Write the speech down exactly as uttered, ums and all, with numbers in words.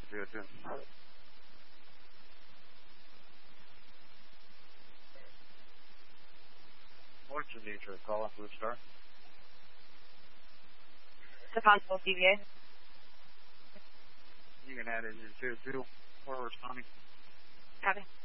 zero two. What's the nature of call on Blue Star? The Constable C V A. You can add it as zero two. We're responding. Copy.